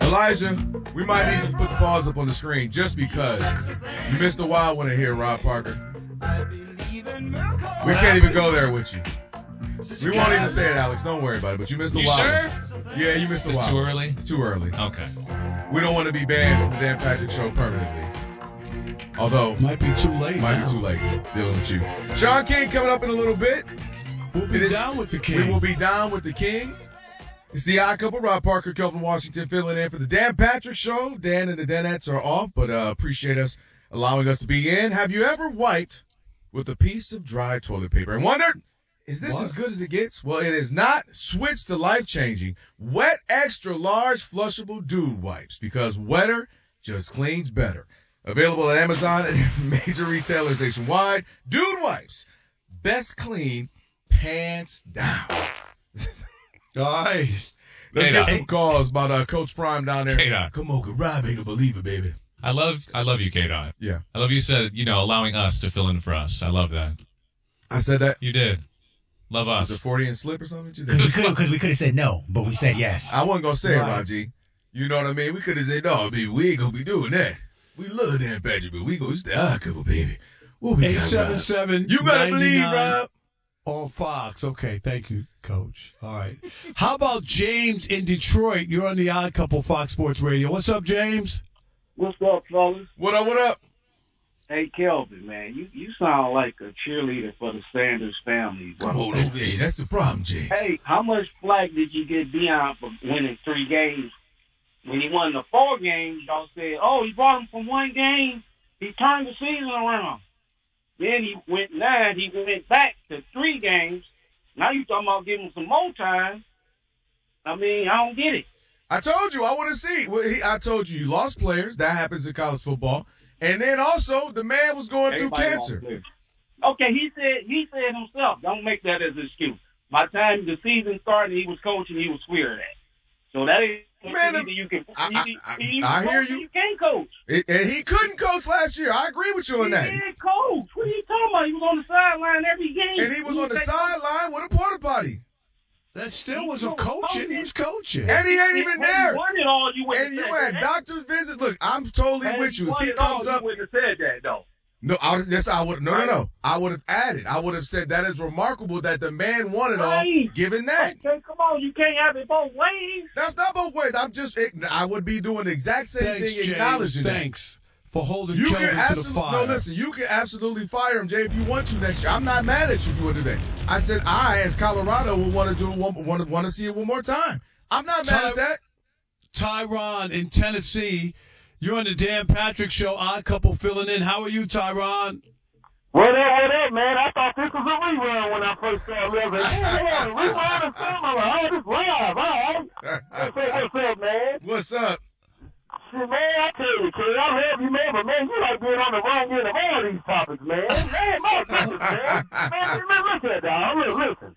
Elijah, we might need to put the pause up on the screen just because you missed a wild one here, Rob Parker. We can't even go there with you. We won't even say it, Alex. Don't worry about it. But you missed a wild one. Yeah, you missed a wild one. It's too early? It's too early. Okay. We don't want to be banned from the Dan Patrick Show permanently. Although, might be too late. Might be too late dealing with you. Sean King coming up in a little bit. We'll be down with the King. We will be down with the King. It's the odd couple. Rob Parker, Kelvin Washington filling in for the Dan Patrick Show. Dan and the Danettes are off, but appreciate us allowing us to be in. Have you ever wiped with a piece of dry toilet paper and wondered, is this as good as it gets? Well, it is not. Switch to life-changing Wet Extra Large Flushable Dude Wipes because wetter just cleans better. Available at Amazon and major retailers nationwide. Dude Wipes. Best clean, pants down. Nice. Let's get some calls about Coach Prime down there. K-Dot. Come on, Rob ain't a believer, baby. I love you, K-Dot. Yeah. I love you said, allowing us to fill in for us. I love that. I said that? You did. Love us. Was it 40 and slip or something? Because we could have said no, but we said yes. I wasn't going to say it, Raji. You know what I mean? We could have said, no, baby, we ain't going to be doing that. We love Dan Patrick, but we go stay our couple, baby. We'll be 877. You got to believe, Rob. On Fox. Okay, thank you, Coach. All right. How about James in Detroit? You're on the Odd Couple Fox Sports Radio. What's up, James? What's up, fellas? What up, what up? Hey, Kelvin, man, you sound like a cheerleader for the Sanders family. Come on, okay, that's the problem, James. Hey, how much flack did you get Deion for winning 3 games? When he won the 4 games, y'all said, oh, he brought him from 1 game. He turned the season around. Then he went back to 3 games. Now you talking about giving him some more time. I mean, I don't get it. I told you, I want to see. I told you lost players. That happens in college football. And then also, the man was going through cancer. Okay, he said himself, don't make that as an excuse. By the time the season started, he was coaching, he was scared at. So that ain't either you can. I hear you. You can't coach. And he couldn't coach last year. I agree with you on that. He didn't coach. What are you talking about? He was on the sideline every game. And he was on the sideline with a porta potty. That still wasn't coaching. He was coaching. And he ain't even there. And you had doctor's visit. Look, I'm totally with you. If he comes up. You wouldn't have said that, though. No, I would. No. I would have added. I would have said that is remarkable that the man won it all, given that. Okay, come on, you can't have it both ways. That's not both ways. I would be doing the exact same thing, acknowledging that. Thanks for holding Kelvin to the fire. No, listen, you can absolutely fire him, Jay, if you want to next year. I'm not mad at you if you want to do that. I said as Colorado, will want to do want to see it one more time. I'm not mad at that. Tyron in Tennessee. You're on the Dan Patrick Show, Odd Couple filling in. How are you, Tyron? What up, man? I thought this was a rerun when I first started living. Yeah, rerun and film. I'm like, oh, this live, all right. What's up, man? What's up? Shit, man, I tell you, kid, I love you, man, but, man, you like being on the wrong end of all these topics, man. Man, my goodness, man. Man, look at that, dog. Listen.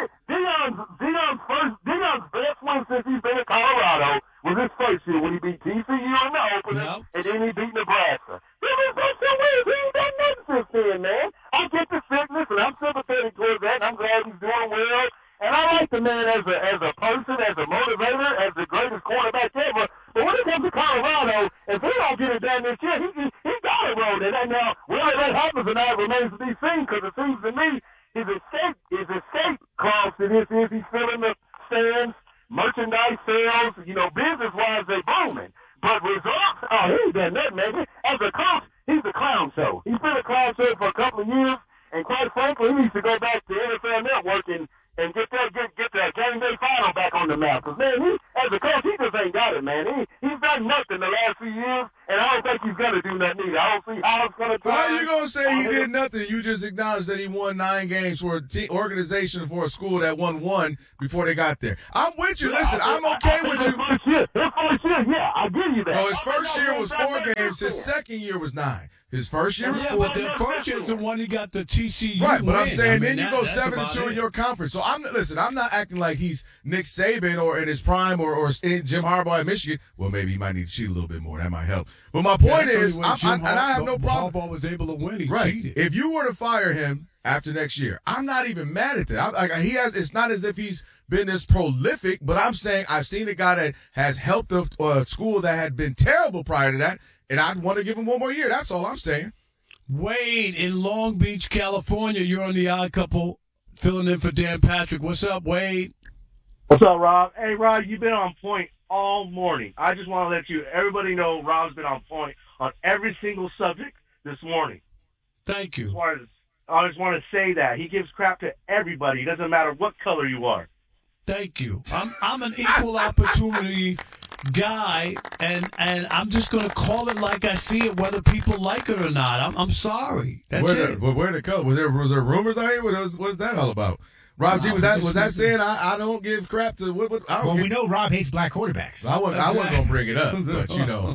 Deion's best win since he's been in Colorado was his first year when he beat TCU in the opener, and then he beat Nebraska. He was so weird. He ain't done nothing since then, man. I get the sickness, and I'm sympathetic towards that, and I'm glad he's doing well. And I like the man as a person, as a motivator, as the greatest cornerback ever. But when it comes to Colorado, if he don't get it done this year, he got it rolled in. And now, whether that happens or not remains to be seen, because it seems to me his escape clause to this is he's filling the stands, merchandise sales, business-wise, they booming. But results, he ain't done nothing, man. As a coach, he's a clown show. He's been a clown show for a couple of years, and quite frankly, he needs to go back to NFL Network and get that game day final back on the map. Because, man, as a coach, he just ain't got it, man. He's done nothing the last few years, and I don't think he's going to do nothing either. I don't see how it's going to turn. How you going to say he did nothing? You just acknowledged that he won 9 games for an organization for a school that won 1 before they got there. I'm with you. Listen, I'm okay with you. His first year, yeah, I give you that. No, his first year was 4 games. His second year was 9. His first year was 4. But the first year is the one he got the TCU right, but win. I'm saying then you go 7-2 in your conference. So I'm not acting like he's Nick Saban or in his prime or Jim Harbaugh at Michigan. Well, maybe he might need to cheat a little bit more. That might help. But my point is, I have no problem. Harbaugh was able to win. He cheated. Cheated. If you were to fire him after next year. I'm not even mad at that. It's not as if he's been this prolific, but I'm saying I've seen a guy that has helped a school that had been terrible prior to that, and I'd want to give him one more year. That's all I'm saying. Wade in Long Beach, California. You're on the Odd Couple, filling in for Dan Patrick. What's up, Wade? What's up, Rob? Hey, Rob, you've been on point all morning. I just want to let everybody know Rob's been on point on every single subject this morning. Thank you. I just want to say that. He gives crap to everybody. It doesn't matter what color you are. Thank you. I'm an equal opportunity guy, and I'm just going to call it like I see it, whether people like it or not. I'm sorry. That's it. Where the color? Was there rumors out here? What's that all about? Rob G, was that saying I don't give crap to what? We know Rob hates black quarterbacks. I wasn't gonna bring it up, but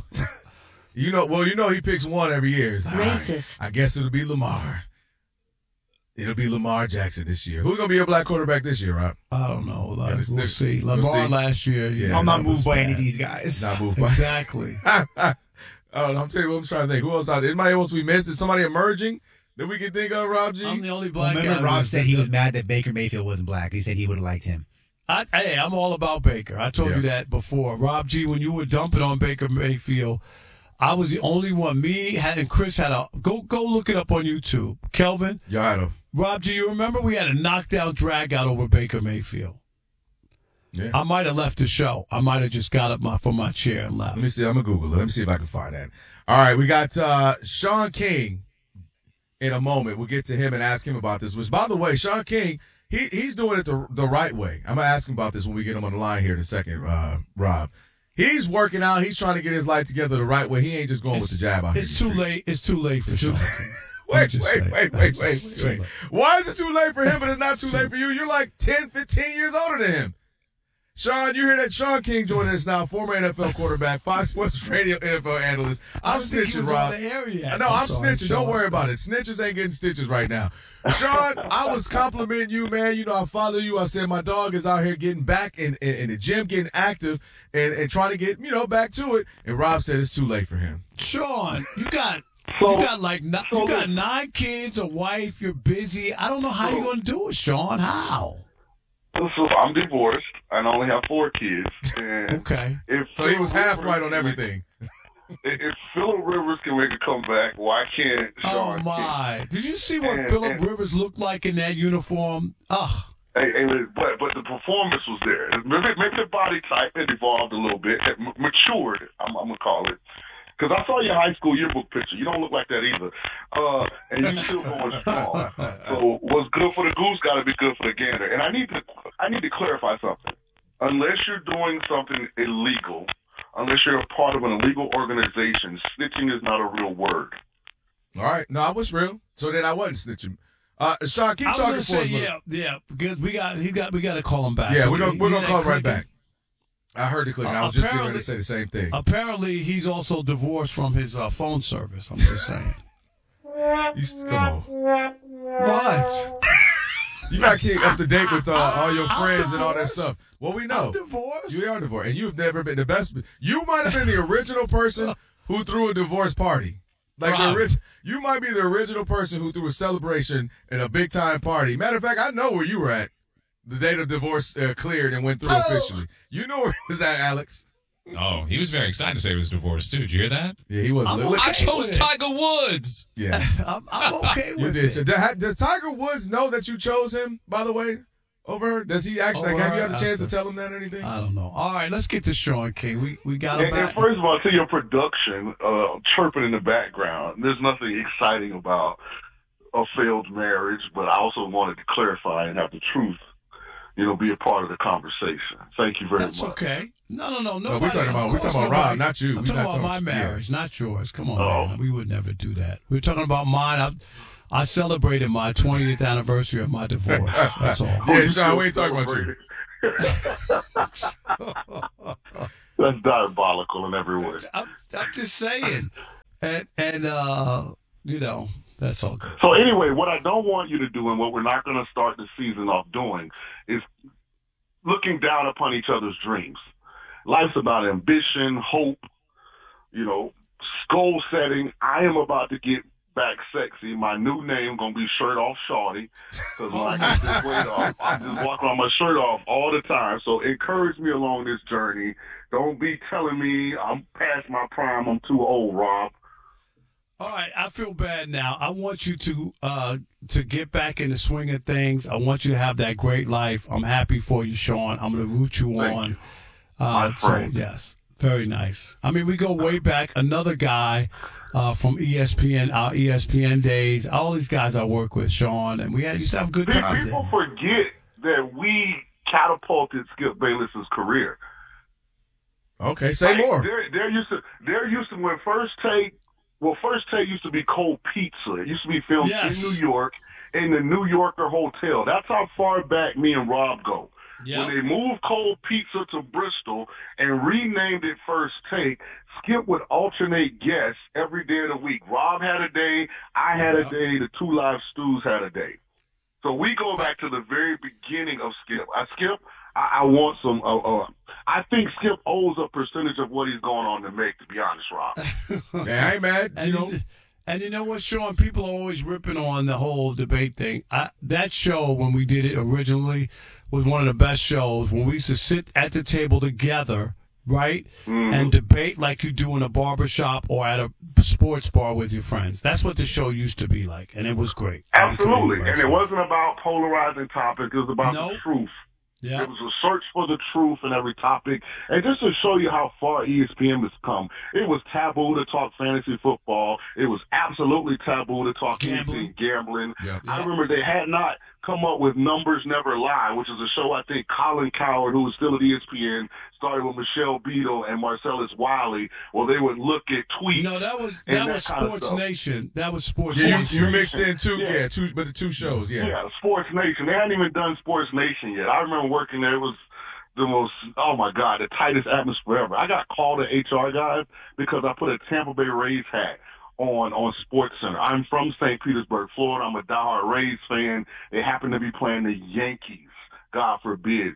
he picks one every year. Racist. I guess it'll be Lamar. It'll be Lamar Jackson this year. Who's gonna be a black quarterback this year, Rob? I don't know. We'll see. Lamar last year. Yeah, I'm not moved by any of these guys. Not moved by exactly. I'm telling you what I'm trying to think. Who else out there? Anybody else we missed? Is somebody emerging that we can think of, Rob G? I'm the only black guy. Remember, Rob said he was mad that Baker Mayfield wasn't black. He said he would have liked him. I'm all about Baker. I told you that before. Rob G, when you were dumping on Baker Mayfield, I was the only one. Me and Chris had a go look it up on YouTube. Kelvin, y'all had him. Rob G, you remember we had a knockdown drag out over Baker Mayfield? Yeah. I might have left the show. I might have just got up from my chair and left. Let me see. I'm going to Google it. Let me see if I can find that. All right. We got Sean King in a moment. We'll get to him and ask him about this, which, by the way, Sean King, he's doing it the right way. I'm going to ask him about this when we get him on the line here in a second, Rob. He's working out. He's trying to get his life together the right way. He ain't just going with the jab out here. It's too late. It's too late for Sean King. Wait. Why is it too late for him, but it's not too late for you? You're like 10, 15 years older than him. Sean, you hear that? Sean King joining us now, former NFL quarterback, Fox Sports Radio NFL analyst. I'm snitching, Rob. No, I'm snitching. Don't worry about it. Snitches ain't getting stitches right now. Sean, I was complimenting you, man. You know, I follow you. I said my dog is out here getting back in the gym, getting active, and trying to get, back to it. And Rob said it's too late for him. Sean, you got 9 kids, a wife, you're busy. I don't know how you're going to do it, Sean. How? So I'm divorced and I only have 4 kids. And okay. So he was half right on everything. If Phillip Rivers can make a comeback, why can't Sean? Oh, my. Did you see what Phillip Rivers looked like in that uniform? Ugh. But the performance was there. Maybe the body type had evolved a little bit, had matured, I'm going to call it. Because I saw your high school yearbook picture. You don't look like that either. And you still going strong. So what's good for the goose got to be good for the gander. And I need to clarify something. Unless you're doing something illegal, unless you're a part of an illegal organization, snitching is not a real word. All right. No, I was real. So then I wasn't snitching. Sean, keep talking for us. Yeah. Because we got to call him back. Yeah, we're gonna call him right back. I heard the click. I was just going to say the same thing. Apparently, he's also divorced from his phone service. I'm just saying. Come on. What? You got to keep up to date with all your friends and all that stuff. Well, we know. I'm divorced? You are divorced. And you've never been the best. You might have been the original person who threw a divorce party. You might be the original person who threw a celebration and a big-time party. Matter of fact, I know where you were at. The date of divorce cleared and went through officially. You know where he was at, Alex. Oh, he was very excited to say he was divorced, too. Did you hear that? Yeah, he was. I chose Tiger Woods. Yeah. I'm okay with it. You did. Does Tiger Woods know that you chose him, by the way, over her? Does he actually, have you had a chance to tell him that or anything? I don't know. All right, let's get to Sean King. We got him back. And first of all, to your production, chirping in the background, there's nothing exciting about a failed marriage, but I also wanted to clarify and have the truth be a part of the conversation. Thank you very much. That's okay. No. We're talking about Rob, not you. I'm talking about my marriage, not yours. Come on, man. We would never do that. We're talking about mine. I celebrated my 20th anniversary of my divorce. That's all. Yeah, Sean, we ain't talking about you. That's diabolical in every way. I'm just saying. And that's all good. So anyway, what I don't want you to do, and what we're not going to start the season off doing, is looking down upon each other's dreams. Life's about ambition, hope, goal setting. I am about to get back sexy. My new name gonna be Shirt Off Shawty, because when I get this weight off, I'm just walking on my shirt off all the time. So encourage me along this journey. Don't be telling me I'm past my prime, I'm too old, Rob. All right, I feel bad now. I want you to get back in the swing of things. I want you to have that great life. I'm happy for you, Sean. I'm going to root you on. My friend. So, yes, very nice. I mean, we go way back. Another guy from ESPN, our ESPN days. All these guys I work with, Sean, and we used to have good times. People forget that we catapulted Skip Bayless's career. Okay, say more. There used to when First Take used to be cold pizza. It used to be filmed in New York in the New Yorker Hotel. That's how far back me and Rob go. Yep. When they moved cold pizza to Bristol and renamed it First Take, Skip would alternate guests every day of the week. Rob had a day, I had a day, the two live stews had a day. So we go back to the very beginning of Skip. Skip, I want some. I think Skip owes a percentage of what he's going on to make. To be honest, Rob. Yeah, I ain't mad. And you know what, Sean? People are always ripping on the whole debate thing. That show, when we did it originally, was one of the best shows. When we used to sit at the table together, right, and debate like you do in a barbershop or at a sports bar with your friends. That's what the show used to be like, and it was great. Absolutely, and it wasn't about polarizing topics. It was about the truth. Yeah. It was a search for the truth in every topic. And just to show you how far ESPN has come, it was taboo to talk fantasy football. It was absolutely taboo to talk gambling. Yep. I remember they had not come up with Numbers Never Lie, which is a show I think Colin Cowherd, who was still at ESPN, started with Michelle Beadle and Marcellus Wiley, where they would look at tweets. No, that was Sports Nation. That was Sports Yeah, Nation. you mixed in two shows. Yeah, Sports Nation. They hadn't even done Sports Nation yet. I remember working there. It was the most, oh my God, the tightest atmosphere ever. I got called to HR guys because I put a Tampa Bay Rays hat on Sports Center. I'm from St. Petersburg, Florida. I'm a diehard Rays fan. They happen to be playing the Yankees. God forbid.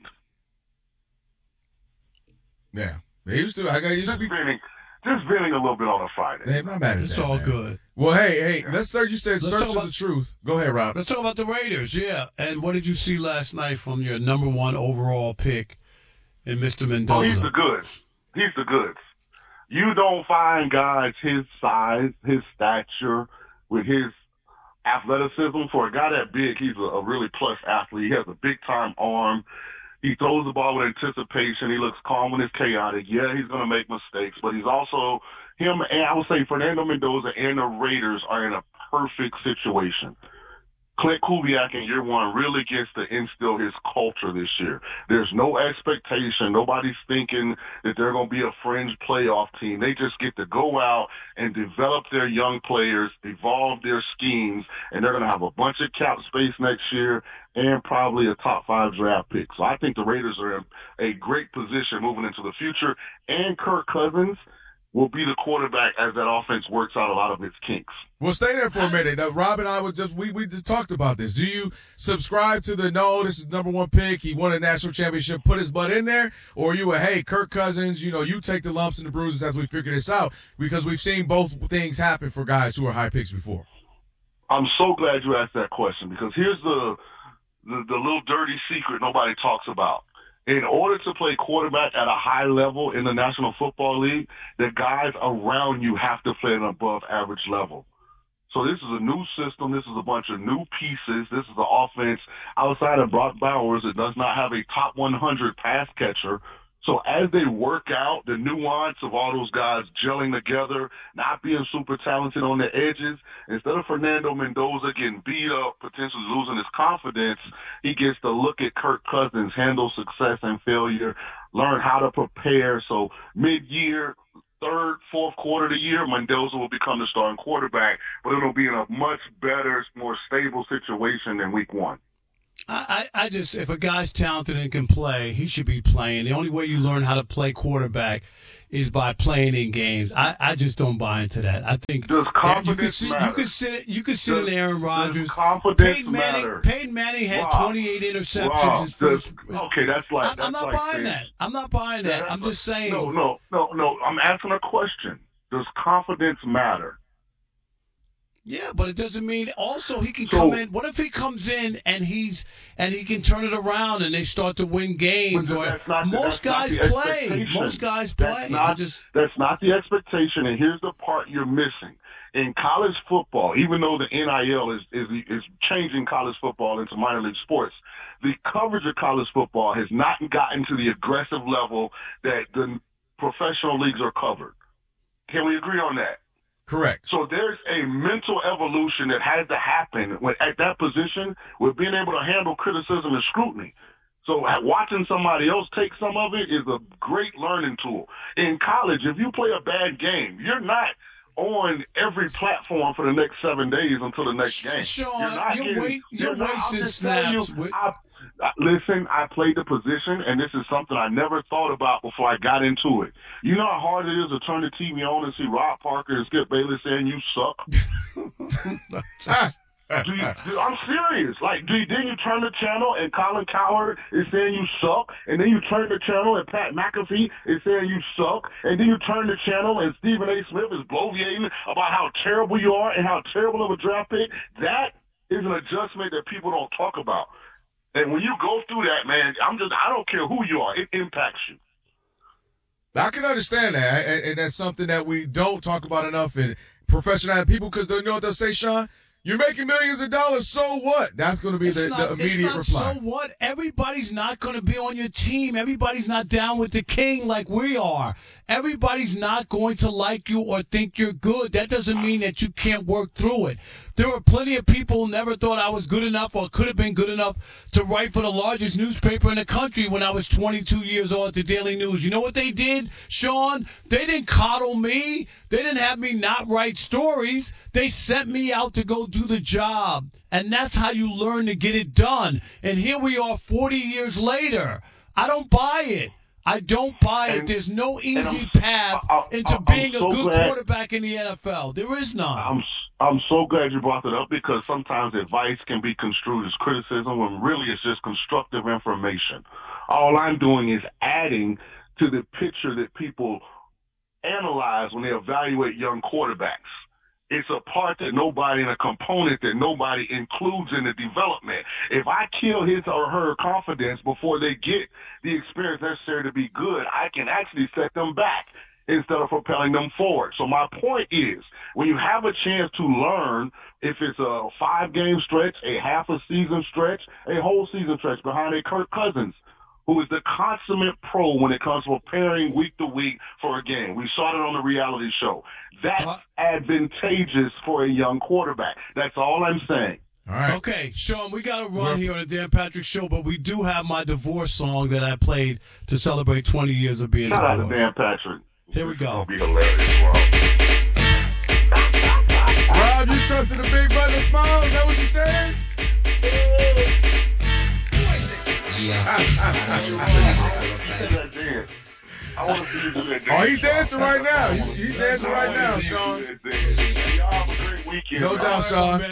Yeah, they used to. I used to be just venting a little bit on a Friday. Hey, not mad at it's that, all man. good. Well, hey, let's search. You said Let's search talk for about the truth. Go ahead, Rob. Let's talk about the Raiders, yeah. And what did you see last night from your number one overall pick in Mr. Mendoza? Oh, he's the goods. He's the goods. You don't find guys his size, his stature, with his athleticism. For a guy that big, he's a really plus athlete. He has a big-time arm. He throws the ball with anticipation. He looks calm when it's chaotic. Yeah, he's going to make mistakes, but he's also him, and I would say Fernando Mendoza and the Raiders are in a perfect situation. Clint Kubiak in year one really gets to instill his culture this year. There's no expectation. Nobody's thinking that they're going to be a fringe playoff team. They just get to go out and develop their young players, evolve their schemes, and they're going to have a bunch of cap space next year and probably a top 5 draft pick. So I think the Raiders are in a great position moving into the future. And Kirk Cousins will be the quarterback as that offense works out a lot of its kinks. Well, stay there for a minute. Rob and I we just talked about this. Do you subscribe to the no, this is number one pick, he won a national championship, put his butt in there? Or are you hey, Kirk Cousins, you take the lumps and the bruises as we figure this out? Because we've seen both things happen for guys who are high picks before. I'm so glad you asked that question, because here's the little dirty secret nobody talks about. In order to play quarterback at a high level in the National Football League, the guys around you have to play at an above average level. So this is a new system. This is a bunch of new pieces. This is an offense outside of Brock Bowers that does not have a top 100 pass catcher. So as they work out the nuance of all those guys gelling together, not being super talented on the edges, instead of Fernando Mendoza getting beat up, potentially losing his confidence, he gets to look at Kirk Cousins, handle success and failure, learn how to prepare. So mid-year, third, fourth quarter of the year, Mendoza will become the starting quarterback, but it'll be in a much better, more stable situation than week one. I just, if a guy's talented and can play, he should be playing. The only way you learn how to play quarterback is by playing in games. I just don't buy into that. I think does confidence matter? You could sit in Aaron Rodgers. Does confidence matter? Peyton Manning had 28 interceptions. His first, okay, that's like I'm not buying that. I'm not buying that. I'm just saying. No. I'm asking a question. Does confidence matter? Yeah, but it doesn't mean also he can come in. What if he comes in and he can turn it around and they start to win games? Or most guys play. Most guys play. That's not the expectation. And here's the part you're missing. In college football, even though the NIL is changing college football into minor league sports, the coverage of college football has not gotten to the aggressive level that the professional leagues are covered. Can we agree on that? Correct. So there's a mental evolution that has to happen at that position with being able to handle criticism and scrutiny. So watching somebody else take some of it is a great learning tool. In college, if you play a bad game, you're not on every platform for the next 7 days until the next game. Sean, you're wasting snaps. Listen, I played the position, and this is something I never thought about before I got into it. You know how hard it is to turn the TV on and see Rob Parker and Skip Bayless saying you suck? I'm serious. Then you turn the channel and Colin Cowherd is saying you suck, and then you turn the channel and Pat McAfee is saying you suck, and then you turn the channel and Stephen A. Smith is bloviating about how terrible you are and how terrible of a draft pick. That is an adjustment that people don't talk about. And when you go through that, man, I don't care who you are. It impacts you. I can understand that, and that's something that we don't talk about enough in professional people, because they know what they'll say, Sean. You're making millions of dollars, so what? That's going to be the immediate reply. So what? Everybody's not going to be on your team. Everybody's not down with the king like we are. Everybody's not going to like you or think you're good. That doesn't mean that you can't work through it. There were plenty of people who never thought I was good enough or could have been good enough to write for the largest newspaper in the country when I was 22 years old at the Daily News. You know what they did, Sean? They didn't coddle me. They didn't have me not write stories. They sent me out to go do the job. And that's how you learn to get it done. And here we are 40 years later. I don't buy it. I don't buy it. There's no easy path into being a good quarterback in the NFL. There is none. I'm so glad you brought that up, because sometimes advice can be construed as criticism when really it's just constructive information. All I'm doing is adding to the picture that people analyze when they evaluate young quarterbacks. It's a part that nobody, and a component that nobody includes in the development. If I kill his or her confidence before they get the experience necessary to be good, I can actually set them back instead of propelling them forward. So my point is, when you have a chance to learn, if it's a 5-game stretch, a half a season stretch, a whole season stretch behind a Kirk Cousins, who is the consummate pro when it comes to preparing week to week for a game. We saw it on the reality show. That's advantageous for a young quarterback. That's all I'm saying. All right. Okay, Sean, we got to run here on the Dan Patrick Show, but we do have my divorce song that I played to celebrate 20 years of being divorced. Shout out to Dan Patrick. Here we go. It's going to be hilarious, Rob. Rob, you trusted a big brother to smile? Is that what you said? I want to see you do that dance. Oh, he's dancing right now. He's dancing right now, Sean. Y'all have a great weekend. No doubt, Sean.